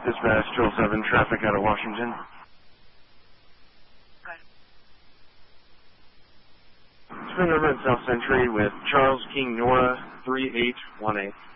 Dispatch 207, traffic out of Washington. Spring over in South Century with Charles King Nora 3818.